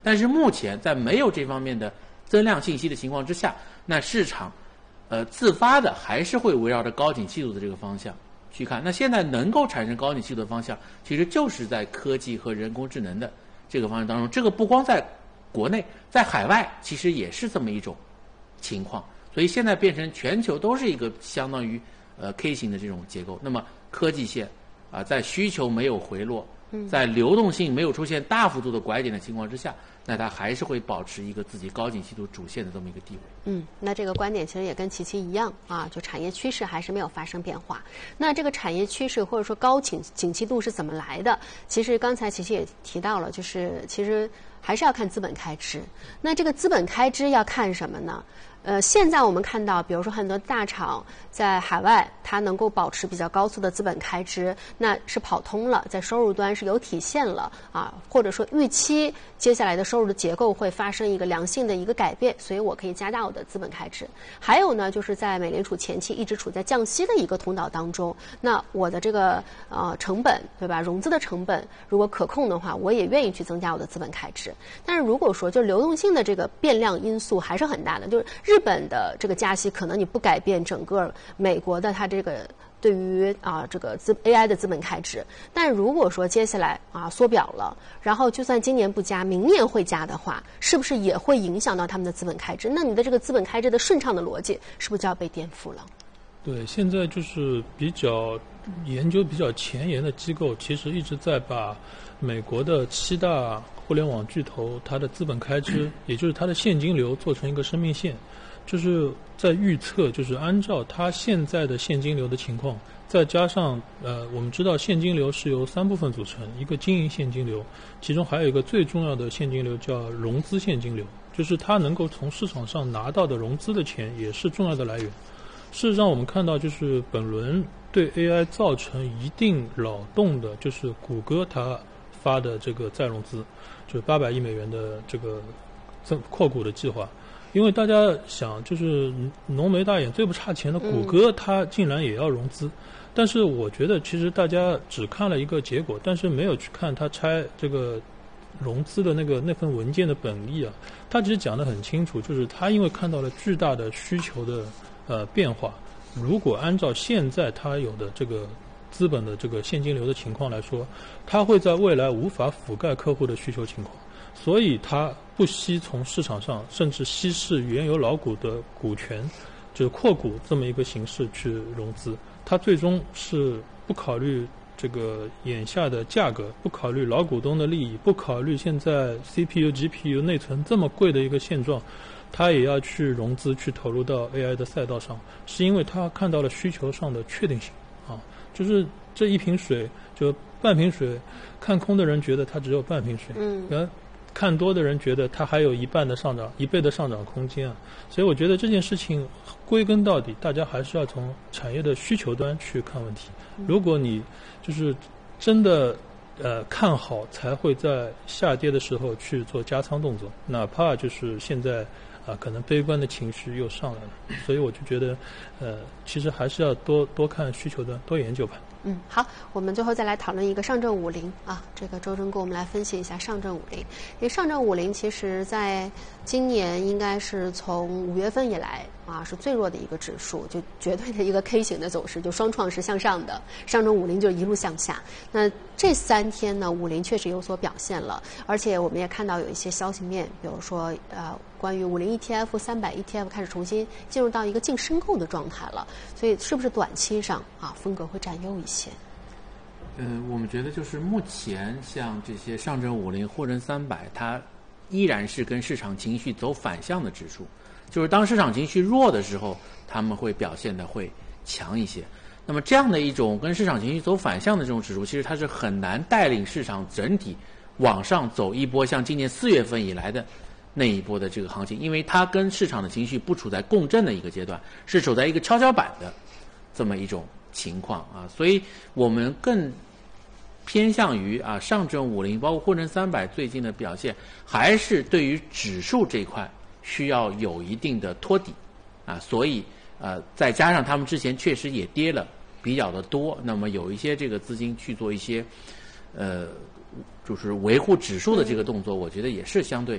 但是目前在没有这方面的增量信息的情况之下，那市场自发的还是会围绕着高景气度的这个方向去看。那现在能够产生高景气度的方向，其实就是在科技和人工智能的这个方向当中。这个不光在国内，在海外其实也是这么一种情况。所以现在变成全球都是一个相当于K 型的这种结构。那么科技线在需求没有回落，在流动性没有出现大幅度的拐点的情况之下，那它还是会保持一个自己高景气度主线的这么一个地位。 那这个观点其实也跟琪琪一样啊，就产业趋势还是没有发生变化。那这个产业趋势或者说高景气度是怎么来的？其实刚才琪琪也提到了，就是其实还是要看资本开支。那这个资本开支要看什么呢？现在我们看到，比如说很多大厂在海外，它能够保持比较高速的资本开支，那是跑通了，在收入端是有体现了啊，或者说预期接下来的收入的结构会发生一个良性的一个改变，所以我可以加大我的资本开支。还有呢，就是在美联储前期一直处在降息的一个通道当中，那我的这个成本，对吧？融资的成本如果可控的话，我也愿意去增加我的资本开支。但是如果说就流动性的这个变量因素还是很大的，就是日本的这个加息可能你不改变整个美国的它这个对于这个AI 的资本开支，但如果说接下来缩表了，然后就算今年不加，明年会加的话，是不是也会影响到他们的资本开支？那你的这个资本开支的顺畅的逻辑是不是就要被颠覆了？ 对，现在就是研究比较前沿的机构，其实一直在把美国的7大互联网巨头它的资本开支，也就是它的现金流做成一个生命线，就是在预测，就是按照它现在的现金流的情况，再加上我们知道现金流是由3部分组成，一个经营现金流，其中还有一个最重要的现金流叫融资现金流，就是它能够从市场上拿到的融资的钱也是重要的来源。事实上我们看到，就是本轮对 AI 造成一定扰动的，就是谷歌它发的这个再融资，就是800亿美元的这个扩股的计划。因为大家想，就是浓眉大眼最不差钱的谷歌，它竟然也要融资。但是我觉得其实大家只看了一个结果，但是没有去看它拆这个融资的那份文件的本意啊。它其实讲得很清楚，就是它因为看到了巨大的需求的变化，如果按照现在它有的这个资本的这个现金流的情况来说，它会在未来无法覆盖客户的需求情况，所以它不惜从市场上甚至稀释原有老股的股权，就是扩股这么一个形式去融资。它最终是不考虑这个眼下的价格，不考虑老股东的利益，不考虑现在 CPU、GPU 内存这么贵的一个现状，他也要去融资，去投入到 AI 的赛道上，是因为他看到了需求上的确定性啊，就是这一瓶水，就半瓶水，看空的人觉得它只有半瓶水，看多的人觉得它还有1倍的上涨空间啊，所以我觉得这件事情归根到底，大家还是要从产业的需求端去看问题。如果你就是真的看好，才会在下跌的时候去做加仓动作，哪怕就是现在可能悲观的情绪又上来了，所以我就觉得其实还是要多看需求端，多研究吧。 好，我们最后再来讨论一个上证50啊，这个周真给我们来分析一下上证50。因为上证50其实在今年应该是从5月份以来是最弱的一个指数，就绝对的一个 K 型的走势，就双创是向上的，上证50就一路向下。那这3天呢，50确实有所表现了，而且我们也看到有一些消息面，比如说关于50 ETF、300 ETF 开始重新进入到一个净申购的状态了，所以是不是短期上风格会占优一些？ 我们觉得就是目前像这些上证50、沪深300，它依然是跟市场情绪走反向的指数，就是当市场情绪弱的时候，他们会表现的会强一些。那么这样的一种跟市场情绪走反向的这种指数，其实它是很难带领市场整体往上走一波，像今年4月份以来的那一波的这个行情，因为它跟市场的情绪不处在共振的一个阶段，是处在一个跷跷板的这么一种情况所以我们更偏向于上证50包括沪深300最近的表现，还是对于指数这一块需要有一定的托底所以再加上他们之前确实也跌了比较的多，那么有一些这个资金去做一些就是维护指数的这个动作，我觉得也是相对